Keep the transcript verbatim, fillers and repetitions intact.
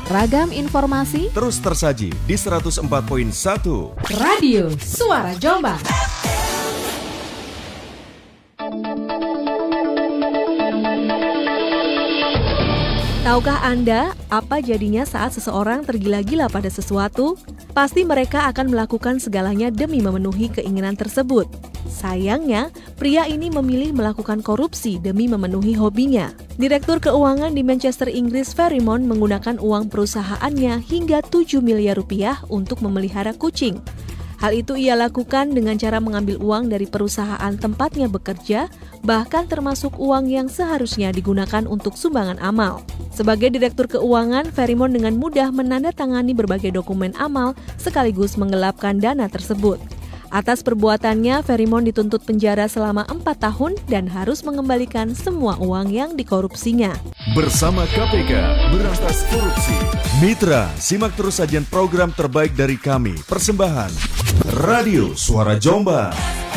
Ragam informasi terus tersaji di seratus empat koma satu Radio Suara Jombang. Tahukah Anda apa jadinya saat seseorang tergila-gila pada sesuatu? Pasti mereka akan melakukan segalanya demi memenuhi keinginan tersebut. Sayangnya, pria ini memilih melakukan korupsi demi memenuhi hobinya. Direktur keuangan di Manchester, Inggris, Ferrymount menggunakan uang perusahaannya hingga tujuh miliar rupiah untuk memelihara kucing. Hal itu ia lakukan dengan cara mengambil uang dari perusahaan tempatnya bekerja, bahkan termasuk uang yang seharusnya digunakan untuk sumbangan amal. Sebagai direktur keuangan, Ferrymount dengan mudah menandatangani berbagai dokumen amal sekaligus menggelapkan dana tersebut. Atas perbuatannya, Ferrymount dituntut penjara selama empat tahun dan harus mengembalikan semua uang yang dikorupsinya. Bersama K P K, berantas korupsi. Mitra, simak terus sajian program terbaik dari kami. Persembahan Radio Suara Jombang.